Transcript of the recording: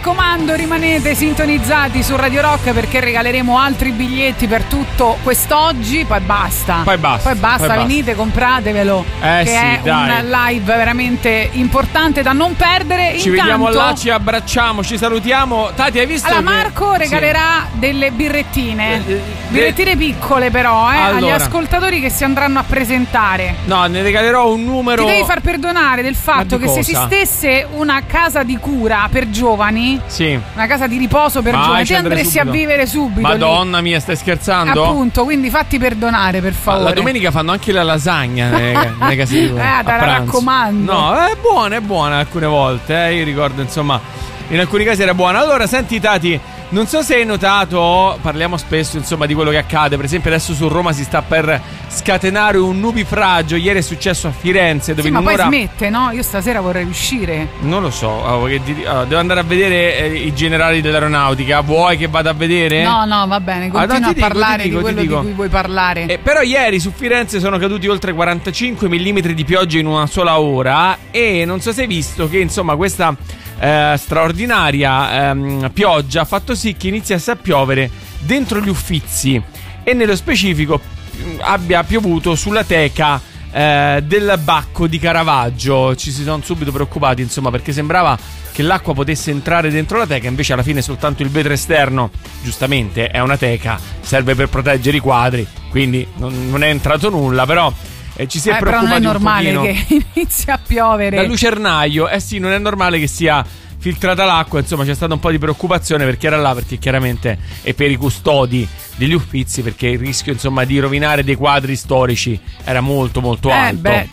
raccomando, rimanete sintonizzati su Radio Rock perché regaleremo altri biglietti per tutto quest'oggi. Poi basta. Venite, compratevelo. Che sì, è dai. un live veramente importante da non perdere. Ci vediamo là, ci abbracciamo, ci salutiamo. Tati, hai visto? Allora, Marco regalerà delle birrettine. Birrettine piccole, però, agli ascoltatori che si andranno a presentare. No, ne regalerò un numero. Ti devi far perdonare del fatto che se esistesse una casa di cura per giovani, una casa di riposo per giovani, ti andresti a vivere subito. Madonna lì. Mia, stai scherzando? Appunto, quindi fatti perdonare, per favore. La domenica fanno anche la lasagna nelle case di cura. Te la raccomando. No, è buona alcune volte. Io ricordo, insomma, in alcuni casi era buona. Allora, senti Tati, non so se hai notato, parliamo spesso insomma di quello che accade. Per esempio adesso su Roma si sta per scatenare un nubifragio. Ieri è successo a Firenze, dove ma poi smette, no? Io stasera vorrei uscire. Non lo so, devo andare a vedere i generali dell'aeronautica. Vuoi che vada a vedere? No, va bene, continua a parlare di quello di cui vuoi parlare. Però ieri su Firenze sono caduti oltre 45 mm di pioggia in una sola ora. E non so se hai visto che insomma questa straordinaria pioggia ha fatto sì che iniziasse a piovere dentro gli Uffizi e nello specifico abbia piovuto sulla teca del Bacco di Caravaggio. Ci si sono subito preoccupati, insomma, perché sembrava che l'acqua potesse entrare dentro la teca, invece alla fine soltanto il vetro esterno, giustamente è una teca, serve per proteggere i quadri, quindi non è entrato nulla, però ci si è preoccupati. Però non è normale che inizia a piovere dal lucernaio. Sì, non è normale che sia filtrata l'acqua. Insomma, c'è stata un po' di preoccupazione perché era là, perché chiaramente è per i custodi degli Uffizi, perché il rischio insomma di rovinare dei quadri storici era molto molto alto.